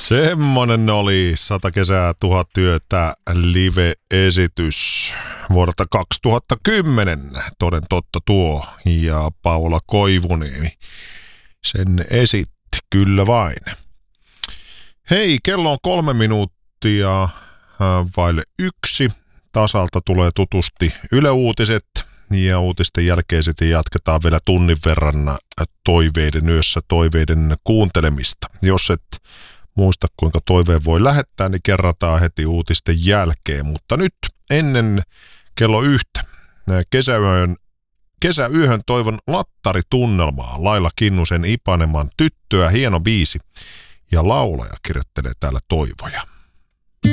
Semmonen oli 100 kesää 1000 yötä live-esitys vuodelta 2010. Toden totta tuo. Ja Paula Koivuniemi sen esitti, kyllä vain. Hei, kello on 3 minuuttia vaille 1. Tasalta tulee tutusti Yle Uutiset. Ja uutisten jälkeen sitten jatketaan vielä tunnin verran toiveiden yössä toiveiden kuuntelemista. Jos et muista, kuinka toiveen voi lähettää, niin kerrataan heti uutisten jälkeen. Mutta nyt ennen kello 1 kesäyöhön toivon lattaritunnelmaa. Laila Kinnusen Ipaneman Tyttöä, hieno biisi. Ja laulaja kirjoittelee täällä toivoja.